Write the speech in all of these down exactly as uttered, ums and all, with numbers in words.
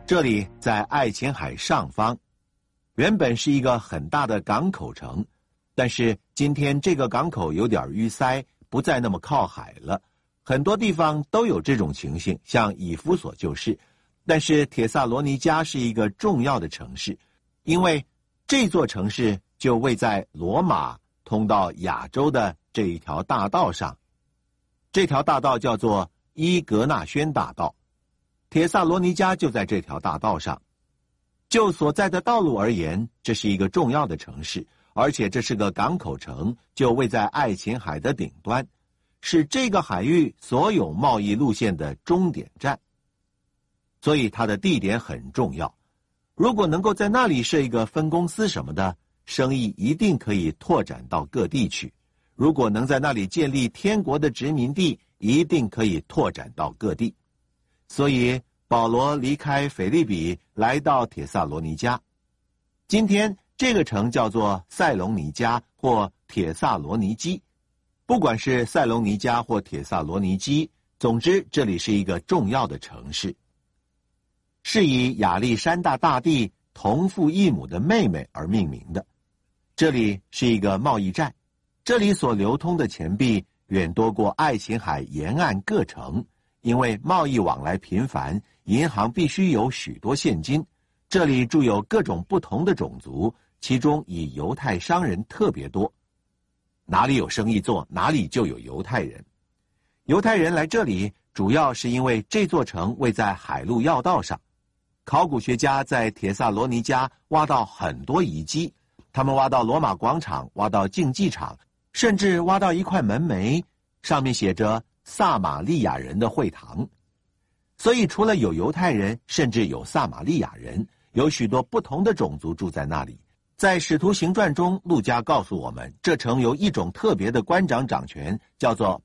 这里在爱琴海上方，原本是一个很大的港口城，但是今天这个港口有点淤塞，不再那么靠海了。很多地方都有这种情形，像以弗所就是。但是帖撒罗尼迦是一个重要的城市，因为这座城市就位在罗马通到亚洲的这一条大道上。这条大道叫做伊格纳轩大道，帖撒罗尼迦就在这条大道上。就所在的道路而言，这是一个重要的城市，而且这是个港口城，就位在爱琴海的顶端，是这个海域所有贸易路线的终点站。所以它的地点很重要，如果能够在那里设一个分公司什么的，生意一定可以拓展到各地去。如果能在那里建立天国的殖民地，一定可以拓展到各地。所以保罗离开腓立比来到帖撒罗尼迦。今天这个城叫做塞隆尼迦或帖撒罗尼基，不管是塞隆尼迦或帖撒罗尼基，总之这里是一个重要的城市，是以亚历山大大帝同父异母的妹妹而命名的。这里是一个贸易站，这里所流通的钱币远多过爱琴海沿岸各城，因为贸易往来频繁，银行必须有许多现金。这里住有各种不同的种族，其中以犹太商人特别多。哪里有生意做，哪里就有犹太人。犹太人来这里主要是因为这座城位在海路要道上。考古学家在帖撒罗尼迦挖到很多遗迹，他们挖到罗马广场，挖到竞技场，甚至挖到一块门楣，上面写着撒玛利亚人的会堂。所以除了有犹太人，甚至有撒玛利亚人，有许多不同的种族住在那里。在使徒行传中，路加告诉我们，这城有一种特别的官长掌权，叫做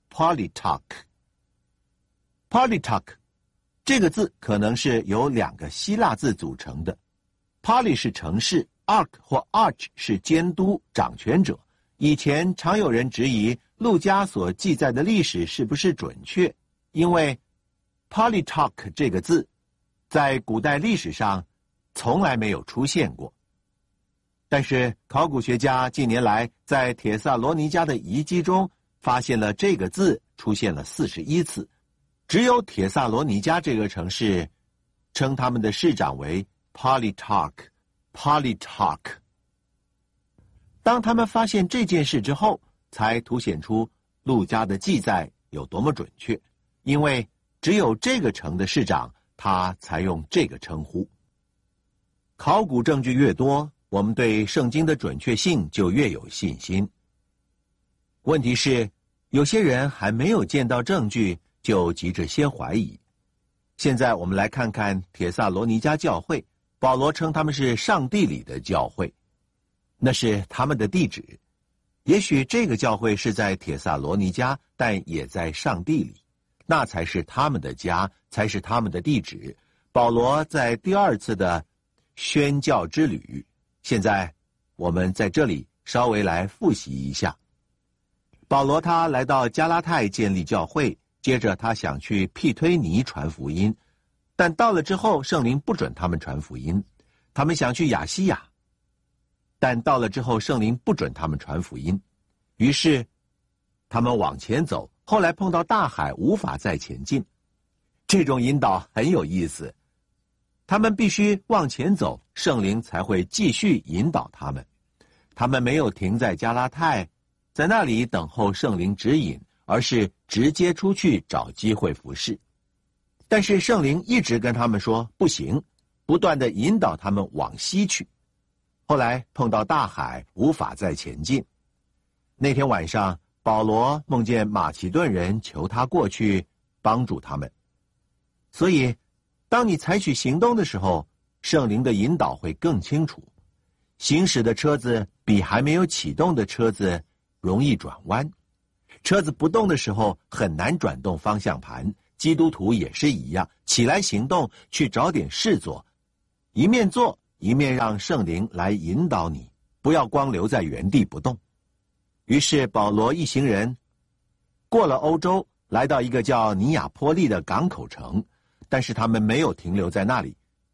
politarch。politarch这个字可能是由两个希腊字组成的， poly 是城市， arch 或 arch 是监督掌权者。以前常有人质疑路加所记载的历史是不是准确，因为 politarch 这个字在古代历史上从来没有出现过。但是考古学家近年来在帖撒罗尼迦的遗迹中发现了这个字出现了四十一次，只有帖撒罗尼迦这个城市称他们的市长为 politarch politarch。 当他们发现这件事之后，才凸显出路加的记载有多么准确，因为只有这个城的市长他才用这个称呼。考古证据越多，我们对圣经的准确性就越有信心。问题是有些人还没有见到证据就急着先怀疑。现在我们来看看帖撒罗尼迦教会，保罗称他们是上帝里的教会，那是他们的地址。也许这个教会是在帖撒罗尼迦，但也在上帝里，那才是他们的家，才是他们的地址。保罗在第二次的宣教之旅，现在我们在这里稍微来复习一下。保罗他来到加拉太建立教会，接着他想去庇推尼传福音，但到了之后圣灵不准他们传福音。他们想去亚西亚，但到了之后圣灵不准他们传福音。于是他们往前走，后来碰到大海，无法再前进。这种引导很有意思，他们必须往前走，圣灵才会继续引导他们。他们没有停在加拉太，在那里等候圣灵指引，而是直接出去找机会服事。但是圣灵一直跟他们说不行，不断地引导他们往西去。后来碰到大海，无法再前进。那天晚上，保罗梦见马其顿人求他过去帮助他们。所以当你采取行动的时候，圣灵的引导会更清楚。行驶的车子比还没有启动的车子容易转弯，车子不动的时候很难转动方向盘。基督徒也是一样，起来行动，去找点事做，一面做一面让圣灵来引导你，不要光留在原地不动。于是保罗一行人过了欧洲，来到一个叫尼亚波利的港口城，但是他们没有停留在那里，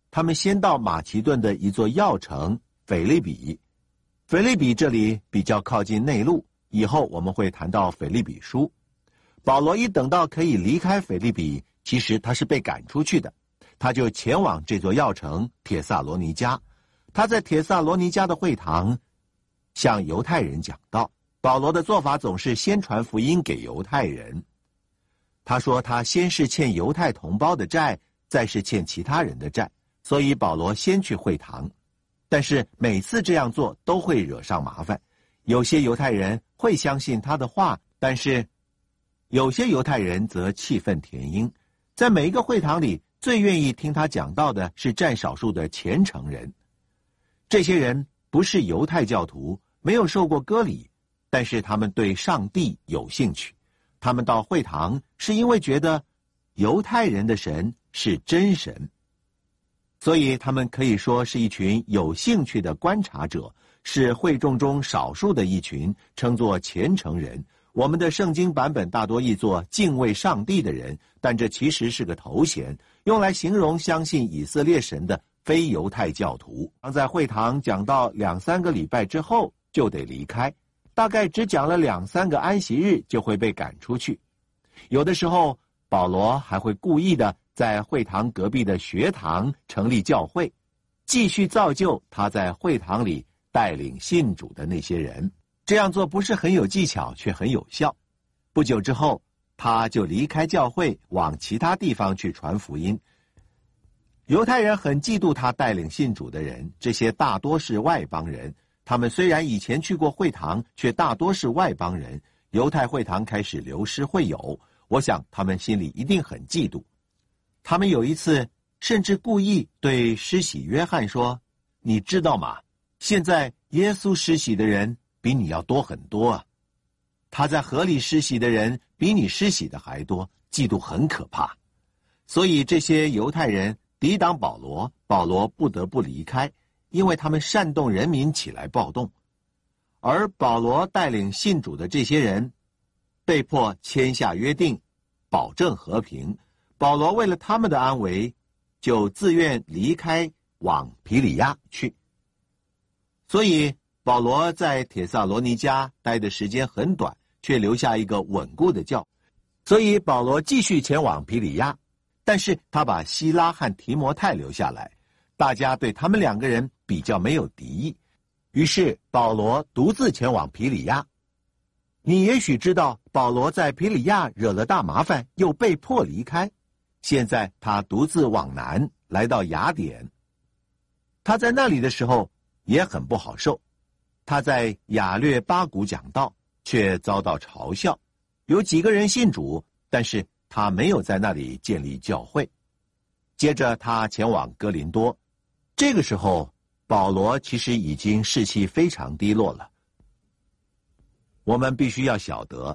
他们先到马其顿的一座要城腓立比。腓立比这里比较靠近内陆，以后我们会谈到腓立比书。保罗一等到可以离开腓立比，其实他是被赶出去的，他就前往这座要城帖撒罗尼迦。他在帖撒罗尼迦的会堂向犹太人讲道。保罗的做法总是先传福音给犹太人。他说他先是欠犹太同胞的债，再是欠其他人的债，所以保罗先去会堂。但是每次这样做都会惹上麻烦，有些犹太人会相信他的话，但是有些犹太人则气愤填膺。在每一个会堂里，最愿意听他讲道的是占少数的虔诚人。这些人不是犹太教徒，没有受过割礼，但是他们对上帝有兴趣。他们到会堂是因为觉得犹太人的神是真神，所以他们可以说是一群有兴趣的观察者，是会众中少数的一群，称作虔诚人。我们的圣经版本大多译作敬畏上帝的人，但这其实是个头衔，用来形容相信以色列神的非犹太教徒。当在会堂讲到两三个礼拜之后就得离开，大概只讲了两三个安息日就会被赶出去。有的时候保罗还会故意的在会堂隔壁的学堂成立教会，继续造就他在会堂里带领信主的那些人。这样做不是很有技巧，却很有效。不久之后，他就离开教会，往其他地方去传福音。犹太人很嫉妒他带领信主的人，这些大多是外邦人。他们虽然以前去过会堂，却大多是外邦人。犹太会堂开始流失会友，我想他们心里一定很嫉妒。他们有一次甚至故意对施洗约翰说：“你知道吗？现在耶稣施洗的人比你要多很多啊！他在河里施洗的人比你施洗的还多，嫉妒很可怕。”所以这些犹太人抵挡保罗，保罗不得不离开，因为他们煽动人民起来暴动。而保罗带领信主的这些人被迫签下约定，保证和平。保罗为了他们的安危，就自愿离开，往庇里亚去。所以保罗在帖撒罗尼迦待的时间很短，却留下一个稳固的教。所以保罗继续前往庇里亚，但是他把希拉和提摩太留下来，大家对他们两个人比较没有敌意。于是保罗独自前往庇里亚。你也许知道，保罗在庇里亚惹了大麻烦，又被迫离开。现在他独自往南，来到雅典。他在那里的时候也很不好受。他在亚略巴谷讲道，却遭到嘲笑。有几个人信主，但是他没有在那里建立教会。接着他前往哥林多。这个时候保罗其实已经士气非常低落了。我们必须要晓得，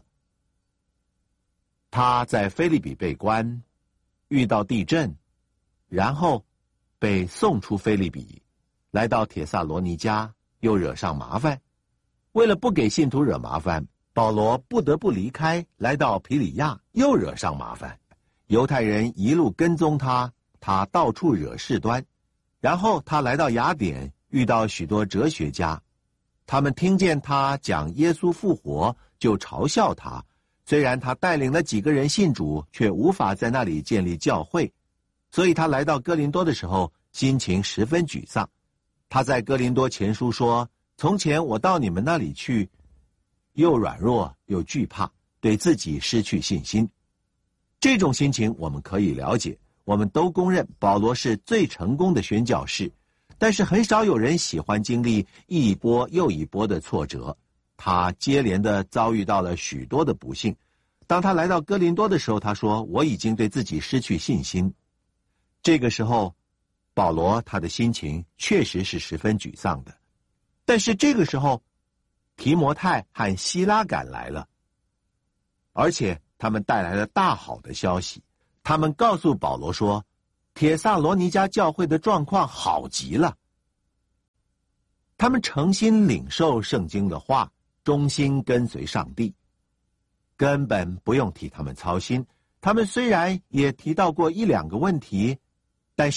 他在腓立比被关，遇到地震，然后被送出腓立比，来到帖撒罗尼迦，又惹上麻烦。为了不给信徒惹麻烦，保罗不得不离开，来到庇里亚，又惹上麻烦。犹太人一路跟踪他，他到处惹事端。然后他来到雅典，遇到许多哲学家，他们听见他讲耶稣复活，就嘲笑他。虽然他带领了几个人信主，却无法在那里建立教会，所以他来到哥林多的时候，心情十分沮丧。他在哥林多前书说：“从前我到你们那里去，又软弱又惧怕，对自己失去信心。”这种心情我们可以了解。我们都公认保罗是最成功的宣教士，但是很少有人喜欢经历一波又一波的挫折。他接连的遭遇到了许多的不幸。当他来到哥林多的时候，他说：“我已经对自己失去信心。”这个时候保罗他的心情确实是十分沮丧的。但是这个时候提摩太和希拉赶来了，而且他们带来了大好的消息。他们告诉保罗说，帖撒罗尼迦教会的状况好极了。他们诚心领受圣经的话，忠心跟随上帝，根本不用替他们操心。他们虽然也提到过一两个问题，但是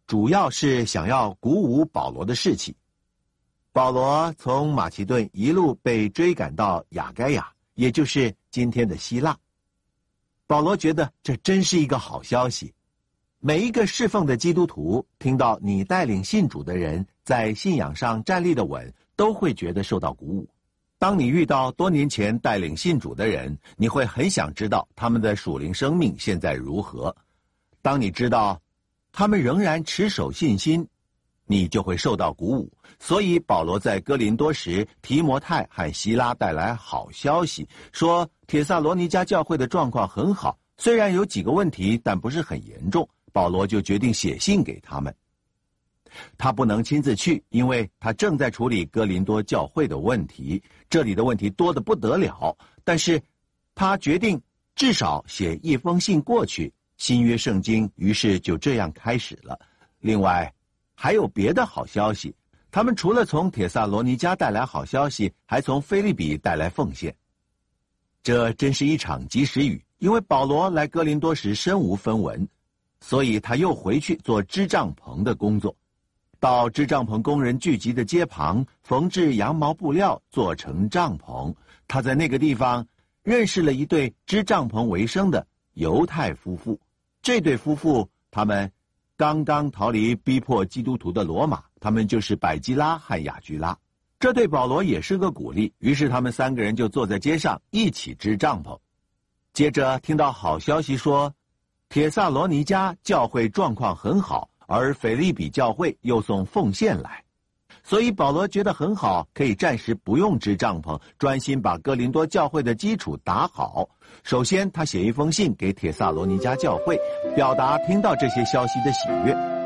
主要是想要鼓舞保罗的士气。保罗从马其顿一路被追赶到亚该亚，也就是今天的希腊。保罗觉得这真是一个好消息。每一个侍奉的基督徒听到你带领信主的人在信仰上站立的稳，都会觉得受到鼓舞。当你遇到多年前带领信主的人，你会很想知道他们的属灵生命现在如何。当你知道他们仍然持守信心，你就会受到鼓舞。所以保罗在哥林多时，提摩太和希拉带来好消息，说帖撒罗尼迦教会的状况很好，虽然有几个问题，但不是很严重。保罗就决定写信给他们。他不能亲自去，因为他正在处理哥林多教会的问题，这里的问题多得不得了。但是他决定至少写一封信过去，新约圣经于是就这样开始了。另外还有别的好消息，他们除了从帖撒罗尼迦带来好消息，还从腓立比带来奉献。这真是一场及时雨，因为保罗来哥林多时身无分文，所以他又回去做织帐篷的工作，到织帐篷工人聚集的街旁缝制羊毛布料，做成帐篷。他在那个地方认识了一对织帐篷为生的犹太夫妇。这对夫妇他们刚刚逃离逼迫基督徒的罗马，他们就是百基拉和雅居拉。这对保罗也是个鼓励，于是他们三个人就坐在街上一起织帐篷。接着听到好消息说帖撒罗尼迦教会状况很好，而腓立比教会又送奉献来，所以保罗觉得很好，可以暂时不用织帐篷，专心把哥林多教会的基础打好。首先他写一封信给帖撒罗尼迦教会，表达听到这些消息的喜悦。